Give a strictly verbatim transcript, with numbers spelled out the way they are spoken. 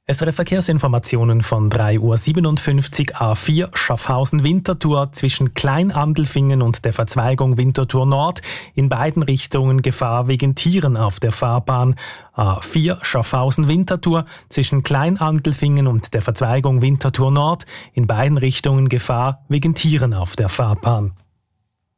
S R F Verkehrsinformationen von drei Uhr siebenundfünfzig A vier Schaffhausen-Winterthur zwischen Kleinandelfingen und der Verzweigung Winterthur Nord. In beiden Richtungen Gefahr wegen Tieren auf der Fahrbahn. A vier Schaffhausen-Winterthur zwischen Kleinandelfingen und der Verzweigung Winterthur Nord. In beiden Richtungen Gefahr wegen Tieren auf der Fahrbahn.